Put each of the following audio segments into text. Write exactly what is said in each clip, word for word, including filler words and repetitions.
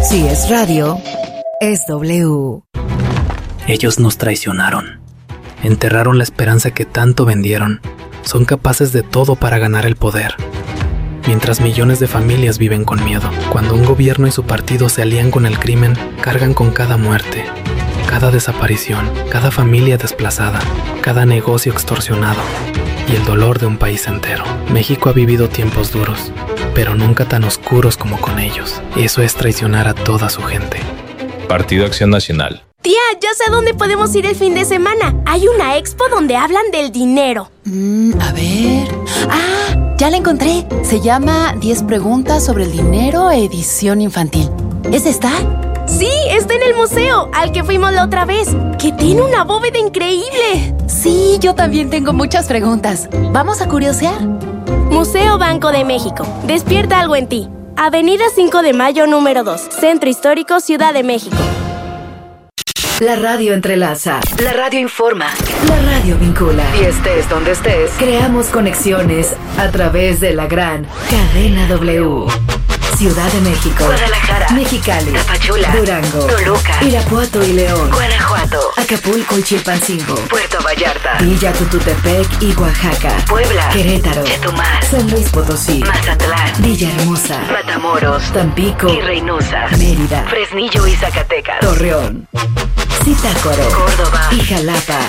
Si es radio, es W. Ellos nos traicionaron. Enterraron la esperanza que tanto vendieron. Son capaces de todo para ganar el poder. Mientras millones de familias viven con miedo. Cuando un gobierno y su partido se alían con el crimen, cargan con cada muerte, cada desaparición, cada familia desplazada, cada negocio extorsionado y el dolor de un país entero. México ha vivido tiempos duros, pero nunca tan oscuros como con ellos. Eso es traicionar a toda su gente. Partido Acción Nacional. Tía, ya sé a dónde podemos ir el fin de semana. Hay una expo donde hablan del dinero. Mm, a ver... ¡Ah! Ya la encontré. Se llama diez preguntas sobre el dinero, edición infantil. ¿Esa está? Sí, está en el museo, al que fuimos la otra vez, que tiene una bóveda increíble. Sí, yo también tengo muchas preguntas. ¿Vamos a curiosear? Museo Banco de México. Despierta algo en ti. Avenida cinco de Mayo, número dos. Centro Histórico, Ciudad de México. La radio entrelaza, la radio informa, la radio vincula. Y estés donde estés, creamos conexiones a través de la gran cadena W. Ciudad de México, Guadalajara, Mexicali, Tapachula, Durango, Toluca, Irapuato y León, Guanajuato, Acapulco y Chilpancingo, Puerto Vallarta, Villa Tututepec y Oaxaca, Puebla, Querétaro, Chetumal, San Luis Potosí, Mazatlán, Villahermosa, Matamoros, Tampico y Reynosa, Mérida, Fresnillo y Zacatecas, Torreón, Zitácuaro, Córdoba y Jalapa.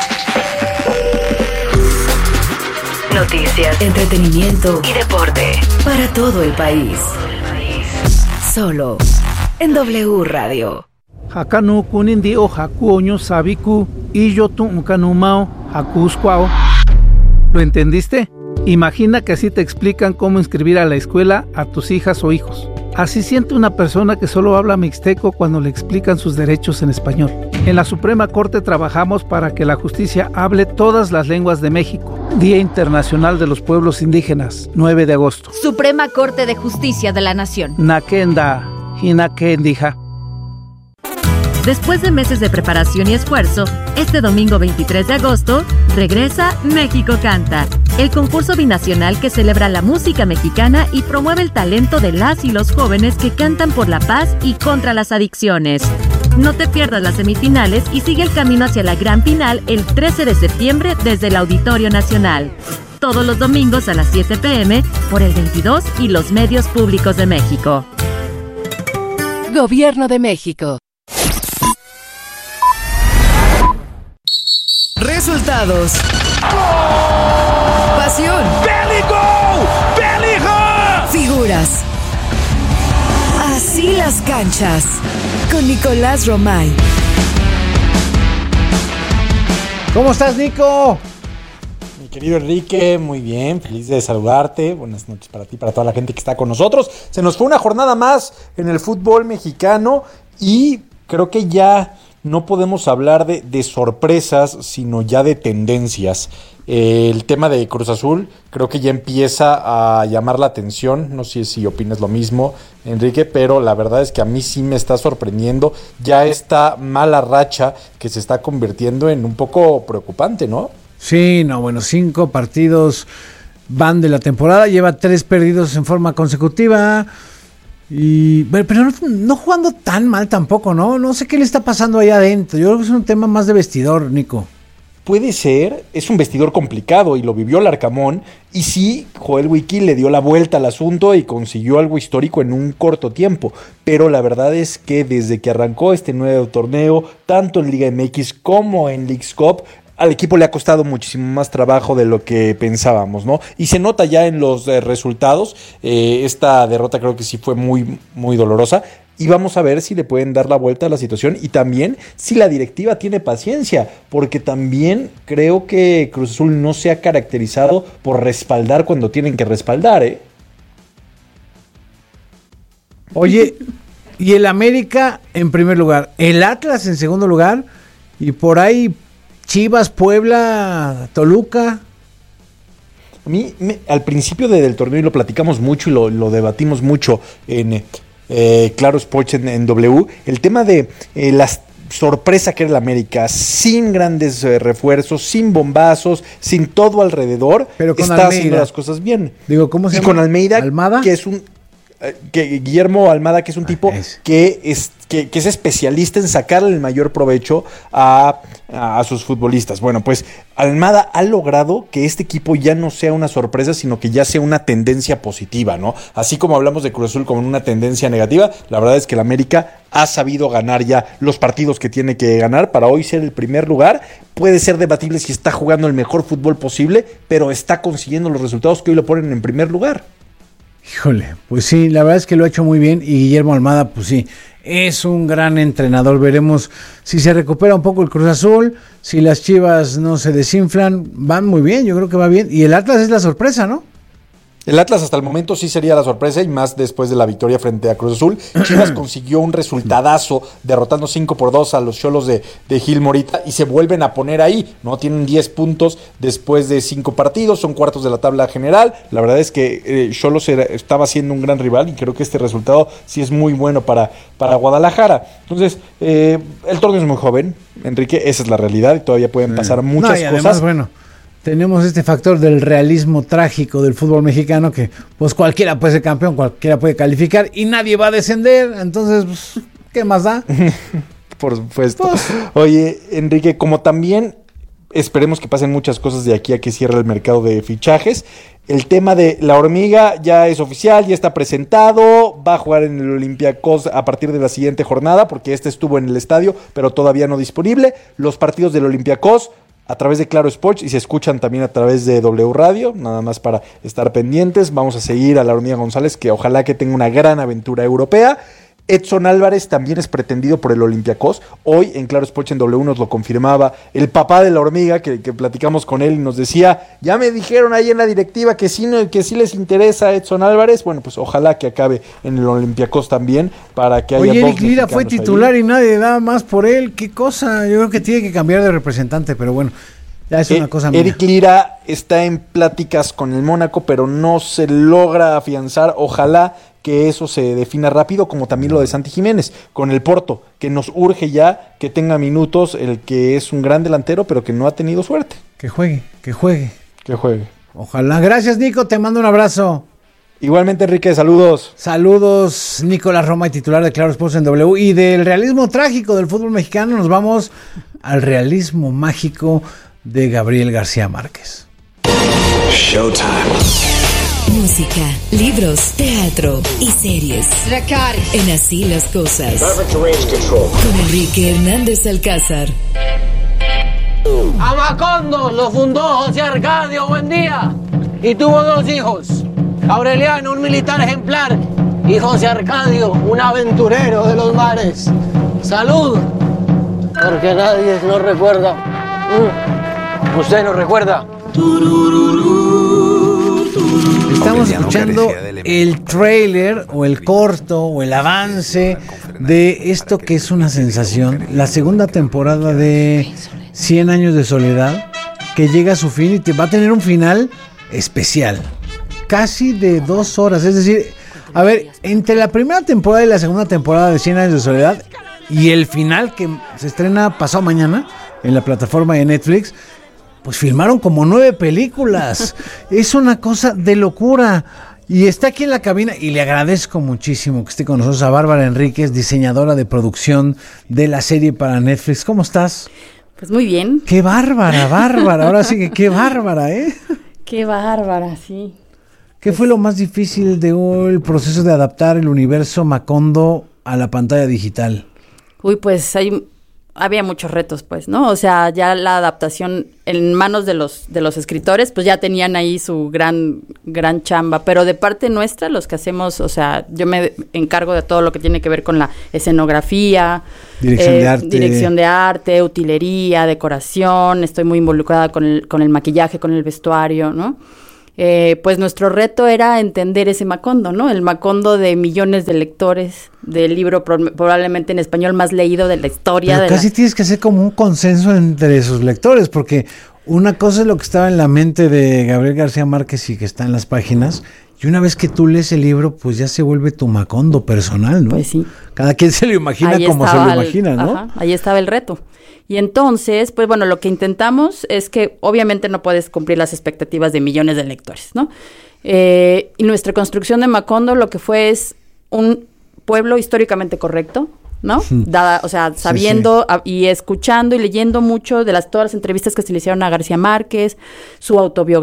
Noticias, entretenimiento y deporte para todo el país. Solo en W Radio. Hakanu kunindi o hakuoño sabiku y yo tu unkanumao hakuskwao. ¿Lo entendiste? Imagina que así te explican cómo inscribir a la escuela a tus hijas o hijos. Así siente una persona que solo habla mixteco cuando le explican sus derechos en español. En la Suprema Corte trabajamos para que la justicia hable todas las lenguas de México. Día Internacional de los Pueblos Indígenas, nueve de agosto. Suprema Corte de Justicia de la Nación. Nakenda, Hinakendija. Después de meses de preparación y esfuerzo, este domingo veintitrés de agosto, regresa México Canta, el concurso binacional que celebra la música mexicana y promueve el talento de las y los jóvenes que cantan por la paz y contra las adicciones. No te pierdas las semifinales y sigue el camino hacia la gran final el trece de septiembre desde el Auditorio Nacional. Todos los domingos a las siete pm por el veintidós y los medios públicos de México. Gobierno de México. Resultados. ¡Gol! Pasión. ¡Bélico! ¡Bélija! Figuras. Así las canchas. Con Nicolás Romay. ¿Cómo estás, Nico? Mi querido Enrique, muy bien, feliz de saludarte. Buenas noches para ti, para toda la gente que está con nosotros. Se nos fue una jornada más en el fútbol mexicano y creo que ya no podemos hablar de, de sorpresas, sino ya de tendencias. Eh, el tema de Cruz Azul creo que ya empieza a llamar la atención. No sé si opinas lo mismo, Enrique, pero la verdad es que a mí sí me está sorprendiendo ya esta mala racha que se está convirtiendo en un poco preocupante, ¿no? Sí, no, bueno, cinco partidos van de la temporada, lleva tres perdidos en forma consecutiva. Y pero no, no jugando tan mal tampoco, ¿no? No sé qué le está pasando ahí adentro. Yo creo que es un tema más de vestidor, Nico. Puede ser, es un vestidor complicado y lo vivió Larcamón. Y sí, Joel Wiki le dio la vuelta al asunto y consiguió algo histórico en un corto tiempo. Pero la verdad es que desde que arrancó este nuevo torneo, tanto en Liga M X como en Leagues Cup, al equipo le ha costado muchísimo más trabajo de lo que pensábamos, ¿no? Y se nota ya en los eh, resultados. Eh, esta derrota creo que sí fue muy, muy dolorosa. Y vamos a ver si le pueden dar la vuelta a la situación y también si la directiva tiene paciencia, porque también creo que Cruz Azul no se ha caracterizado por respaldar cuando tienen que respaldar, ¿eh? Oye, y el América en primer lugar, el Atlas en segundo lugar y por ahí Chivas, Puebla, Toluca. A mí, me, al principio de, del torneo, y lo platicamos mucho y lo, lo debatimos mucho en eh, Claro Sports en, en W, el tema de eh, la sorpresa que era el América, sin grandes eh, refuerzos, sin bombazos, sin todo alrededor, pero con está Almeida haciendo las cosas bien. Digo, ¿cómo se y llama? con Almeida, ¿Almada? que es un... que Guillermo Almada, que es un ah, tipo es. Que, es, que, que es especialista en sacarle el mayor provecho a, a sus futbolistas. Bueno, pues Almada ha logrado que este equipo ya no sea una sorpresa, sino que ya sea una tendencia positiva, ¿no? Así como hablamos de Cruz Azul como una tendencia negativa, la verdad es que el América ha sabido ganar ya los partidos que tiene que ganar para hoy ser el primer lugar. Puede ser debatible si está jugando el mejor fútbol posible, pero está consiguiendo los resultados que hoy lo ponen en primer lugar. Híjole, pues sí, la verdad es que lo ha hecho muy bien y Guillermo Almada, pues sí, es un gran entrenador. Veremos si se recupera un poco el Cruz Azul, si las Chivas no se desinflan, van muy bien, yo creo que va bien. Y el Atlas es la sorpresa, ¿no? El Atlas hasta el momento sí sería la sorpresa y más después de la victoria frente a Cruz Azul. Chivas consiguió un resultadazo derrotando cinco por dos a los Xolos de, de Gil Morita y se vuelven a poner ahí, ¿no? Tienen diez puntos después de cinco partidos, son cuartos de la tabla general. La verdad es que Xolos eh, estaba siendo un gran rival y creo que este resultado sí es muy bueno para, para Guadalajara. Entonces, eh, el torneo es muy joven, Enrique, esa es la realidad y todavía pueden pasar muchas no, y además, cosas. Bueno, tenemos este factor del realismo trágico del fútbol mexicano que pues cualquiera puede ser campeón, cualquiera puede calificar y nadie va a descender, entonces pues, ¿qué más da? Por supuesto. Pues. Oye, Enrique, como también esperemos que pasen muchas cosas de aquí a que cierre el mercado de fichajes, el tema de la Hormiga ya es oficial, ya está presentado, va a jugar en el Olympiacos a partir de la siguiente jornada porque este estuvo en el estadio pero todavía no disponible. Los partidos del Olympiacos a través de Claro Sports y se escuchan también a través de W Radio, nada más para estar pendientes. Vamos a seguir a la Hormiga González, que ojalá que tenga una gran aventura europea. Edson Álvarez también es pretendido por el Olympiacos. Hoy en Claro Sports en W nos lo confirmaba el papá de la Hormiga, que, que platicamos con él y nos decía, ya me dijeron ahí en la directiva que sí, que sí les interesa a Edson Álvarez. Bueno, pues ojalá que acabe en el Olympiacos también para que haya Oye, dos Eric Lira fue titular ahí. Y nadie da más por él. Qué cosa, yo creo que tiene que cambiar de representante, pero bueno, ya es una eh, cosa mía. Eric Lira está en pláticas con el Mónaco, pero no se logra afianzar. Ojalá que eso se defina rápido, como también lo de Santi Jiménez con el Porto, que nos urge ya que tenga minutos el que es un gran delantero, pero que no ha tenido suerte. Que juegue, que juegue. Que juegue. Ojalá. Gracias, Nico, te mando un abrazo. Igualmente, Enrique, saludos. Saludos, Nicolás Roma, titular de Claro Sports en W. Y del realismo trágico del fútbol mexicano nos vamos al realismo mágico de Gabriel García Márquez. Showtime. Música, libros, teatro y series. En Así las Cosas. Con Enrique Hernández Alcázar. A Macondo lo fundó José Arcadio Buendía y tuvo dos hijos. Aureliano, un militar ejemplar, y José Arcadio, un aventurero de los mares. Salud, porque nadie nos recuerda. ¿Usted nos recuerda? Estamos escuchando el tráiler o el corto o el avance de esto que es una sensación, la segunda temporada de cien años de soledad, que llega a su fin y te va a tener un final especial, casi de dos horas. Es decir, a ver, entre la primera temporada y la segunda temporada de cien años de soledad y el final que se estrena pasado mañana en la plataforma de Netflix, pues filmaron como nueve películas. Es una cosa de locura. Y está aquí en la cabina y le agradezco muchísimo que esté con nosotros a Bárbara Enríquez, diseñadora de producción de la serie para Netflix. ¿Cómo estás? Pues muy bien. Qué bárbara, bárbara. Ahora sí que qué bárbara, ¿eh? Qué bárbara, sí. ¿Qué fue lo más difícil de el proceso de adaptar el universo Macondo a la pantalla digital? Uy, pues hay... había muchos retos, pues, ¿no? O sea, ya la adaptación en manos de los de los escritores, pues ya tenían ahí su gran gran chamba, pero de parte nuestra, los que hacemos, o sea, yo me encargo de todo lo que tiene que ver con la escenografía, dirección eh, de arte, dirección de arte, utilería, decoración, estoy muy involucrada con el con el maquillaje, con el vestuario, ¿no? Eh, pues nuestro reto era entender ese Macondo, ¿no? El Macondo de millones de lectores, del libro pro- probablemente en español más leído de la historia. Pero de casi la... tienes que hacer como un consenso entre sus lectores, porque una cosa es lo que estaba en la mente de Gabriel García Márquez y que está en las páginas, y una vez que tú lees el libro, pues ya se vuelve tu Macondo personal, ¿no? Pues sí. Cada quien se lo imagina ahí como se lo el, imagina, ¿no? Ajá, ahí estaba el reto. Y entonces, pues bueno, lo que intentamos es que obviamente no puedes cumplir las expectativas de millones de lectores, ¿no? Eh, y nuestra construcción de Macondo lo que fue es un pueblo históricamente correcto, ¿no? Hmm. Dada, o sea, sabiendo sí, sí. A, y escuchando y leyendo mucho de las todas las entrevistas que se le hicieron a García Márquez, su autobiografía.